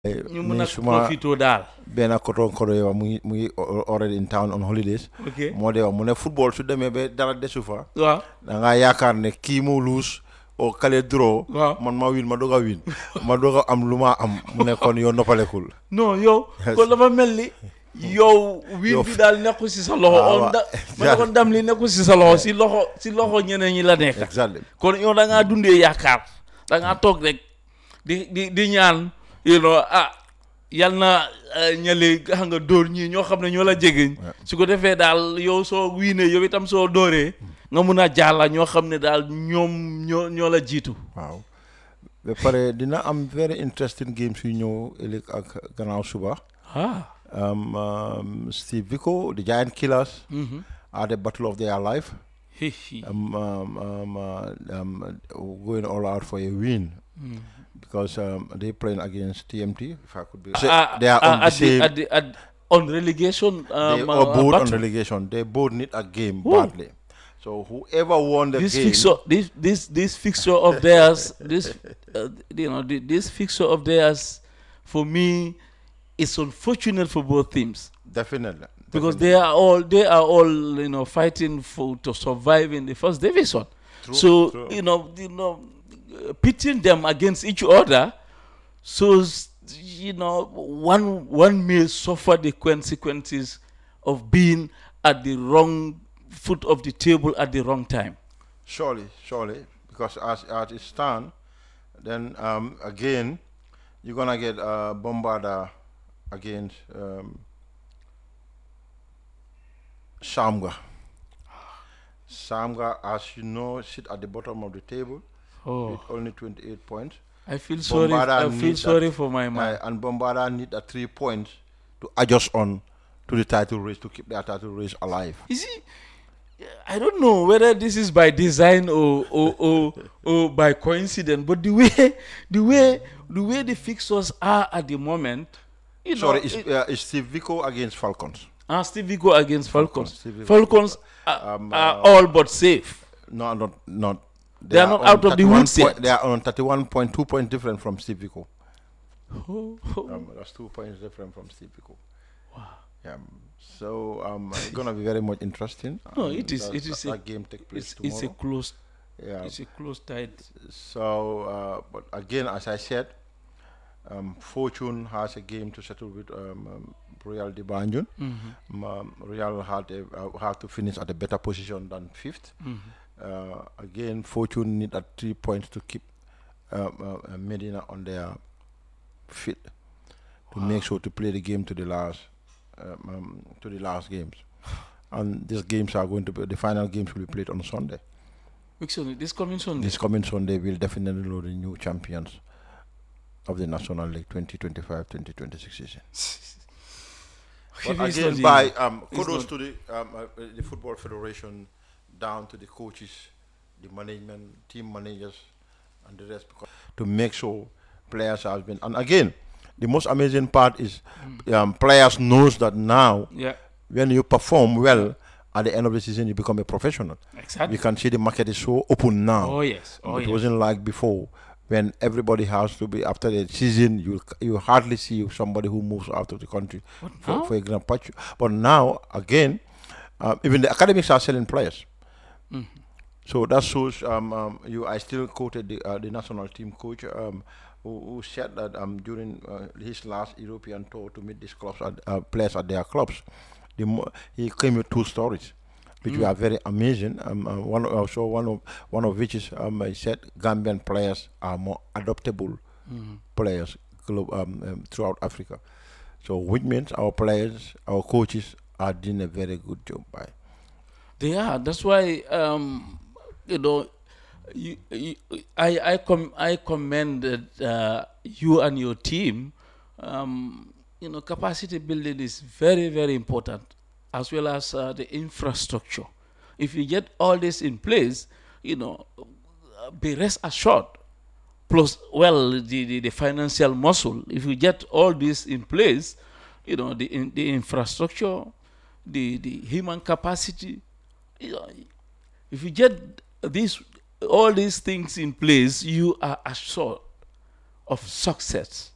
ñu mun a profito daal. benn koto yow mu ngi already in town on holidays. ok moo de wax mu ne football su demee ba dara desu fa. waaw da ngaa yaakaar ne kii moo luus o kale draw. waaw man ma win ma doog a win ma doog a am lu ma am mu ne kon yow noppalekul. non yow. kon dafa mel ni. yow wiin bi daal nekku si sa loxo. ma ne ko ndam li nekku si sa loxo si loxo ñeneen ñi la nekk. exactly kon yow da ngaa dundee yaakaar da ngaa toog rek di ñaan. yal na ñale xam nga dóor ñii ñoo xam ne ñoo la jegeñ su ko defee daal yow soo wiinee yow itam soo dóoree nga mun a jàlla ñoo xam ne daal ñoom ñoo la jiitu. waaw ba pare dina am very interesting games yu ñëw ëllëg ak gannaaw suba. Steve Biko the Giant Killers are the battle of their life. Going all out for a win. Because they playing against TMT. If I could be, they are on the same. On relegation. They are both on relegation. They both need a game badly. So whoever won the game. This fixture of theirs, this fixture of theirs, for me, is unfortunate for both teams. Definitely. Because they are all fighting to survive in the first division. True, so true. Pitting them against each other, so one may suffer the consequences of being at the wrong foot of the table at the wrong time. Surely, because as it stands, then again, you're gonna get Bombarda against Shamga. Shamga, as you know, sit at the bottom of the table. With only 28 points. I feel sorry for my man. And Bombarda need 3 points to adjust on to the title race, to keep their title race alive. You see, I don't know whether this is by design or by coincidence, but the way the fixtures are at the moment, it's Steve Biko against Falcons. Steve Biko against Falcons. Falcons are all but safe. No, not. They are not out of the woods yet. They are on 31 2 points different from Steve Biko. That's 2 points different from Steve Biko. Wow. Yeah. So it's gonna be very much interesting. No, it is. That game take place tomorrow. It's a close. Yeah. It's a close tight. So, but again, as I said, Fortune has a game to settle with Royal de Banjul. Royal have to finish at a better position than 5th. Again, Fortune need 3 points to keep Medina on their feet to make sure to play the game to the last games. And these games are going to be the final games will be played on Sunday. Which Sunday? This coming Sunday. This coming Sunday will definitely know the new champions of the National League 2025-2026 season. But again, kudos to the Football Federation, down to the coaches, the management, team managers, and the rest, to make sure players have been. And again, the most amazing part is players knows that now when you perform well at the end of the season, you become a professional. Exactly. You can see the market is so open now. Oh yes. It wasn't like before, when everybody has to be after the season. You hardly see somebody who moves out of the country for a grand patch. But now again, even the academics are selling players. So that shows I still quoted the national team coach who said that during his last European tour to meet these clubs players at their clubs, he came with 2 stories which were very amazing. One of which is he said Gambian players are more adaptable players throughout Africa. So which means our players, our coaches are doing a very good job by. They are. That's why I commend you and your team. Capacity building is very, very important, as well as the infrastructure. If you get all this in place, be rest assured. Plus, the financial muscle. If you get all this in place, the infrastructure, the human capacity. If you get all these things in place, you are assured of success.